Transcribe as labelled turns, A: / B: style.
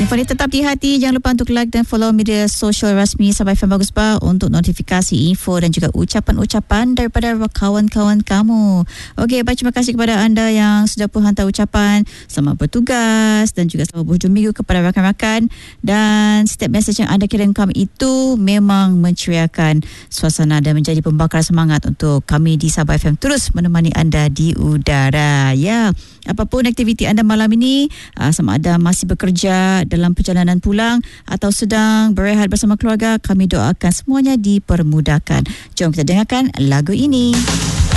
A: Info ni tetap di hati. Jangan lupa untuk like dan follow media sosial rasmi Sabah FM Bagus Bah untuk notifikasi info dan juga ucapan-ucapan daripada kawan-kawan kamu. Okey, baik, terima kasih kepada anda yang sudah pun hantar ucapan selamat bertugas dan juga selamat berhujung minggu kepada rakan-rakan. Dan setiap mesej yang anda kirimkan itu memang menceriakan suasana dan menjadi pembakar semangat untuk kami di Sabah FM terus menemani anda di udara. Ya, apapun aktiviti anda malam ini, sama ada masih bekerja, dalam perjalanan pulang atau sedang berehat bersama keluarga, kami doakan semuanya dipermudahkan. Jom kita dengarkan lagu ini.